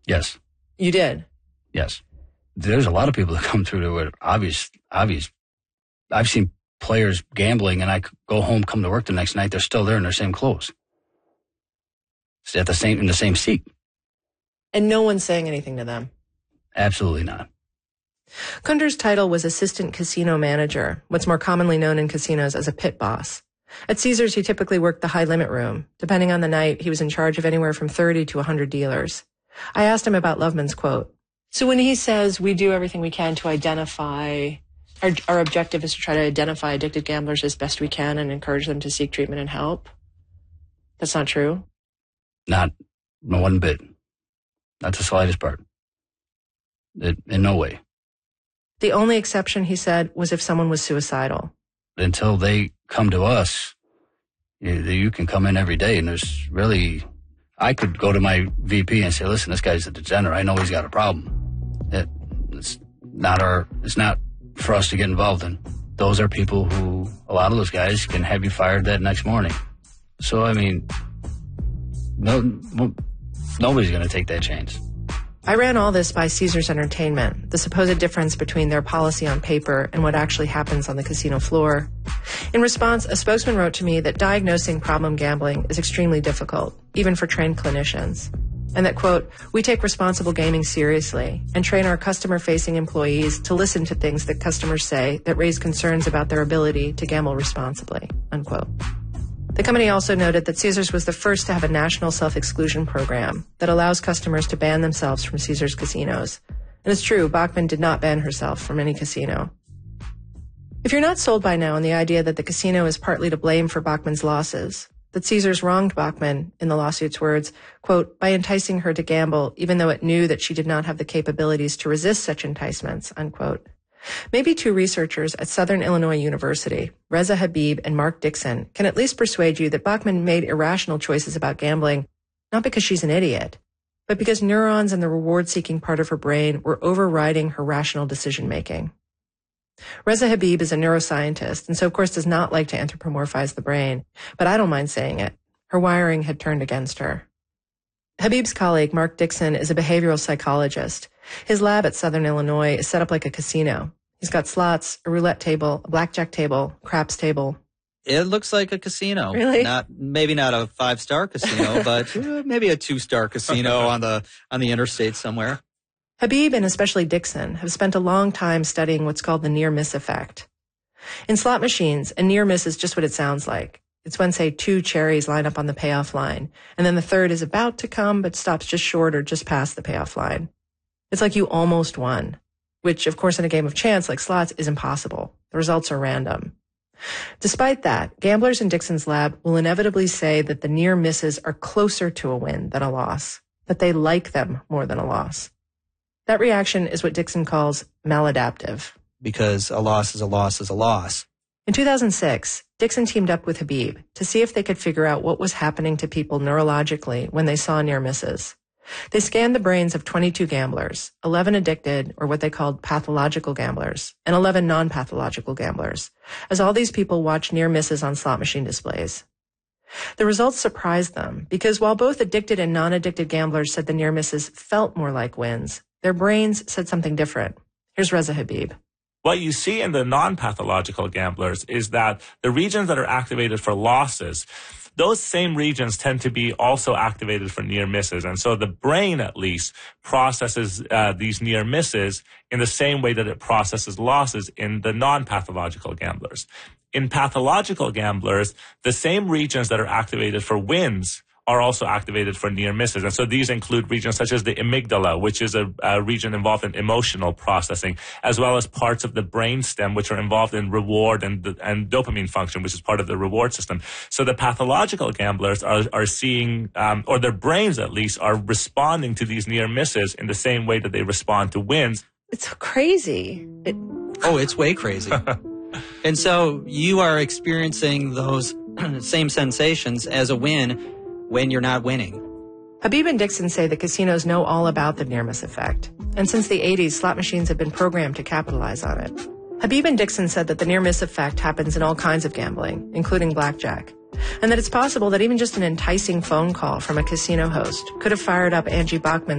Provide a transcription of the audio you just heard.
Yes. You did? Yes. There's a lot of people that come through that were obvious. I've seen players gambling, and I go home, come to work the next night, they're still there in their same clothes. In the same seat. And no one's saying anything to them? Absolutely not. Kunder's title was assistant casino manager, what's more commonly known in casinos as a pit boss. At Caesars, he typically worked the high-limit room. Depending on the night, he was in charge of anywhere from 30 to 100 dealers. I asked him about Loveman's quote. So when he says, we do everything we can to identify, our objective is to try to identify addicted gamblers as best we can and encourage them to seek treatment and help, that's not true? Not one bit. Not the slightest part. In no way. The only exception, he said, was if someone was suicidal. Until they come to us, you can come in every day, and there's really, I could go to my VP and say, listen, this guy's a degenerate. I know he's got a problem. It's not for us to get involved in. Those are people who, a lot of those guys can have you fired that next morning. So, I mean, nobody's going to take that chance. I ran all this by Caesars Entertainment, the supposed difference between their policy on paper and what actually happens on the casino floor. In response, a spokesman wrote to me that diagnosing problem gambling is extremely difficult, even for trained clinicians. And that, quote, we take responsible gaming seriously and train our customer-facing employees to listen to things that customers say that raise concerns about their ability to gamble responsibly, unquote. The company also noted that Caesars was the first to have a national self-exclusion program that allows customers to ban themselves from Caesars casinos. And it's true, Bachman did not ban herself from any casino. If you're not sold by now on the idea that the casino is partly to blame for Bachman's losses, that Caesars wronged Bachman, in the lawsuit's words, quote, by enticing her to gamble, even though it knew that she did not have the capabilities to resist such enticements, unquote. Maybe two researchers at Southern Illinois University, Reza Habib and Mark Dixon, can at least persuade you that Bachman made irrational choices about gambling, not because she's an idiot, but because neurons in the reward-seeking part of her brain were overriding her rational decision-making. Reza Habib is a neuroscientist, and so of course does not like to anthropomorphize the brain, but I don't mind saying it. Her wiring had turned against her. Habib's colleague, Mark Dixon, is a behavioral psychologist. His lab at Southern Illinois is set up like a casino. He's got slots, a roulette table, a blackjack table, craps table. It looks like a casino. Really? Maybe not a 5-star casino, but maybe a 2-star casino on the interstate somewhere. Habib, and especially Dixon, have spent a long time studying what's called the near-miss effect. In slot machines, a near miss is just what it sounds like. It's when, say, 2 cherries line up on the payoff line, and then the third is about to come but stops just short or just past the payoff line. It's like you almost won, which, of course, in a game of chance like slots is impossible. The results are random. Despite that, gamblers in Dixon's lab will inevitably say that the near misses are closer to a win than a loss, that they like them more than a loss. That reaction is what Dixon calls maladaptive. Because a loss is a loss is a loss. In 2006, Dixon teamed up with Habib to see if they could figure out what was happening to people neurologically when they saw near misses. They scanned the brains of 22 gamblers, 11 addicted, or what they called pathological gamblers, and 11 non-pathological gamblers, as all these people watched near misses on slot machine displays. The results surprised them, because while both addicted and non-addicted gamblers said the near misses felt more like wins, their brains said something different. Here's Reza Habib. What you see in the non-pathological gamblers is that the regions that are activated for losses, those same regions tend to be also activated for near misses. And so the brain, at least, processes these near misses in the same way that it processes losses in the non-pathological gamblers. In pathological gamblers, the same regions that are activated for wins are also activated for near misses. And so these include regions such as the amygdala, which is a region involved in emotional processing, as well as parts of the brainstem, which are involved in reward and dopamine function, which is part of the reward system. So the pathological gamblers are seeing, or their brains at least, are responding to these near misses in the same way that they respond to wins. It's crazy. It's way crazy. And so you are experiencing those same sensations as a win when you're not winning. Habib and Dixon say the casinos know all about the near-miss effect. And since the 80s, slot machines have been programmed to capitalize on it. Habib and Dixon said that the near-miss effect happens in all kinds of gambling, including blackjack. And that it's possible that even just an enticing phone call from a casino host could have fired up Angie Bachman